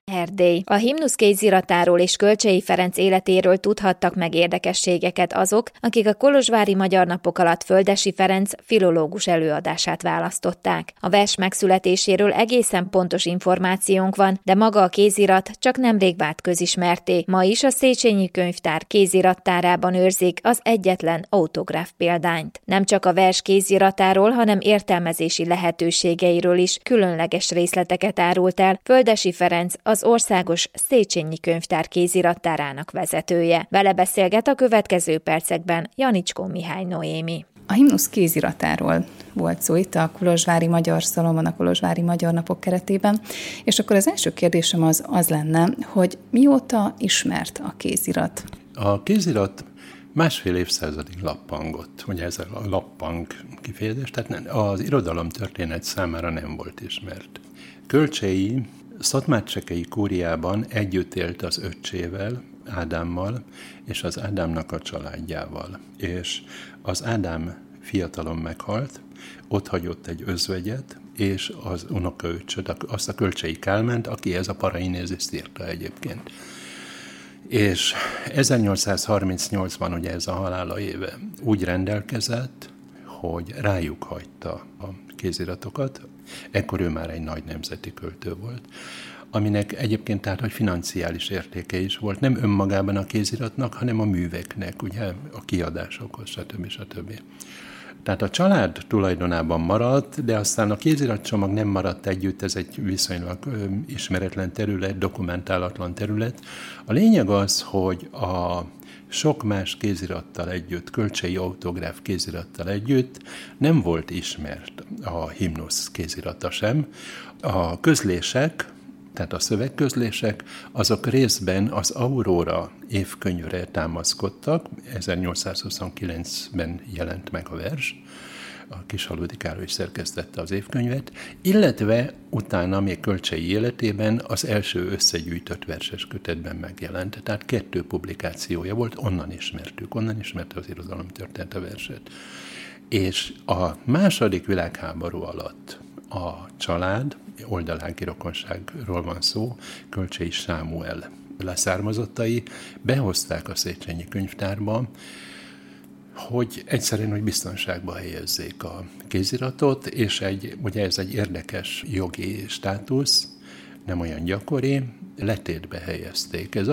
Erdély. A himnusz kéziratáról és Kölcsey Ferenc életéről tudhattak meg érdekességeket azok, akik a kolozsvári Magyar Napok alatt Földessy Ferenc filológus előadását választották. A vers megszületéséről egészen pontos információnk van, de maga a kézirat csak nemrég vált közismertté. Ma is a Széchenyi Könyvtár kézirattárában őrzik az egyetlen autográf példányt. Nem csak a vers kéziratáról, hanem értelmezési lehetőségeiről is különleges részleteket árult el Földessy Ferenc, az Országos Széchenyi Könyvtár kézirattárának vezetője. Vele beszélget a következő percekben Janicskó Mihály Noémi. A himnusz kéziratáról volt szó itt a Kolozsvári Magyar Szalomon, a Kolozsvári Magyar Napok keretében, és akkor az első kérdésem az lenne, hogy mióta ismert a kézirat? A kézirat másfél évszázadig lappangott, ugye ez a lappang kifejezés, tehát az irodalomtörténet számára nem volt ismert. Kölcsey Szatmárcsekei kúriában együtt élt az öccsével, Ádámmal, és az Ádámnak a családjával. És az Ádám fiatalon meghalt, ott hagyott egy özvegyet, és az unokaöccsöt, azt a Kölcsey Kálmánt, aki ez a Parainéziszt írta egyébként. És 1838-ban, ugye ez a halála éve, úgy rendelkezett, hogy rájuk hagyta a kéziratokat. Ekkor ő már egy nagy nemzeti költő volt, aminek egyébként tehát, hogy financiális értéke is volt, nem önmagában a kéziratnak, hanem a műveknek, ugye a kiadásokhoz, stb. Tehát a család tulajdonában maradt, de aztán a kéziratcsomag nem maradt együtt, ez egy viszonylag ismeretlen terület, dokumentálatlan terület. A lényeg az, hogy a sok más kézirattal együtt, Kölcsey autográf kézirattal együtt nem volt ismert a himnusz kézirata sem. A közlések, tehát a szövegközlések, azok részben az Aurora évkönyvre támaszkodtak, 1829-ben jelent meg a vers, a Kisfaludy Károly szerkesztette az évkönyvet, illetve utána még Kölcsey életében az első összegyűjtött verses kötetben megjelent. Tehát 2 publikációja volt, onnan ismerte az irodalomtörténet a verset. És a II. Világháború alatt a család, oldalági rokonságról van szó, Kölcsey Sámuel leszármazottai behozták a Széchenyi Könyvtárba, hogy egyszerűen, hogy biztonságba helyezzék a kéziratot, és ugye ez egy érdekes jogi státusz, nem olyan gyakori, letétbe helyezték. Ez